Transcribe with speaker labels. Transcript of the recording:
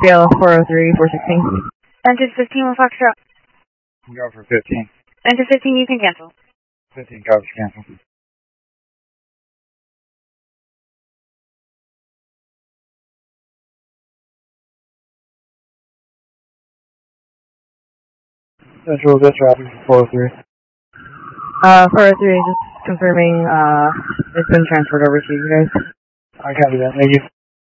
Speaker 1: BL 403, 416.
Speaker 2: Enter 15 with Foxtrot.
Speaker 3: Go for 15.
Speaker 2: Enter 15, you can cancel.
Speaker 3: 15 copies, cancel. Central Dispatch 403.
Speaker 1: 403, just confirming, it's been transferred over to you guys.
Speaker 3: I copy that, thank you.